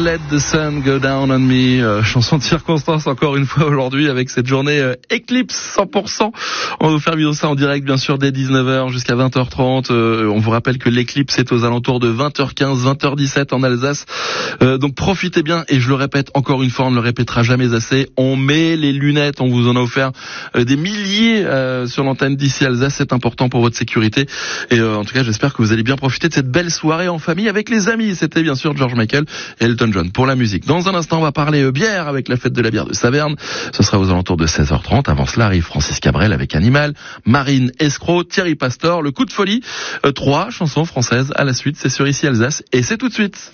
Let the Sun Go Down on Me, chanson de circonstance encore une fois aujourd'hui avec cette journée Eclipse 100%. On va vous faire vivre ça en direct bien sûr dès 19h jusqu'à 20h30. On vous rappelle que l'éclipse est aux alentours de 20h15, 20h17 en Alsace. Donc profitez bien et je le répète encore une fois, on ne le répétera jamais assez. On met les lunettes, on vous en a offert des milliers sur l'antenne d'ici Alsace, c'est important pour votre sécurité. Et en tout cas, j'espère que vous allez bien profiter de cette belle soirée en famille avec les amis. C'était bien sûr George Michael et Elton John pour la musique. Dans un instant, on va parler bière avec la fête de la bière de Saverne. Ce sera aux alentours de 16h30. Avant cela arrive Francis Cabrel avec Animal, Marine Escroc, Thierry Pastor, Le Coup de Folie. 3 chansons françaises à la suite. C'est sur Ici Alsace et c'est tout de suite.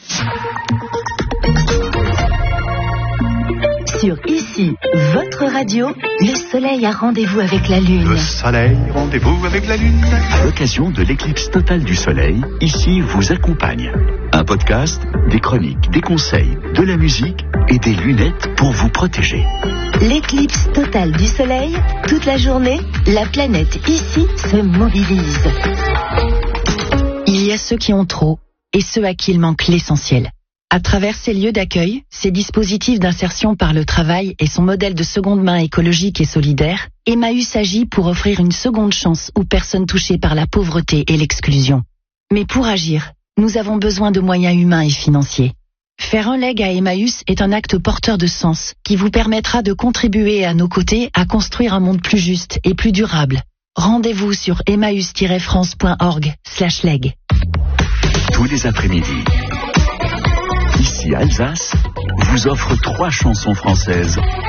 Sur Ici, votre radio, le soleil a rendez-vous avec la lune. Le soleil, rendez-vous avec la lune. À l'occasion de l'éclipse totale du soleil, Ici vous accompagne. Un podcast, des chroniques, des conseils, de la musique et des lunettes pour vous protéger. L'éclipse totale du soleil, toute la journée, la planète Ici se mobilise. Il y a ceux qui ont trop et ceux à qui il manque l'essentiel. À travers ces lieux d'accueil, ces dispositifs d'insertion par le travail et son modèle de seconde main écologique et solidaire, Emmaüs agit pour offrir une seconde chance aux personnes touchées par la pauvreté et l'exclusion. Mais pour agir, nous avons besoin de moyens humains et financiers. Faire un leg à Emmaüs est un acte porteur de sens qui vous permettra de contribuer à nos côtés à construire un monde plus juste et plus durable. Rendez-vous sur emmaüs-france.org/leg. Tous les après-midi, Ici Alsace vous offre 3 chansons françaises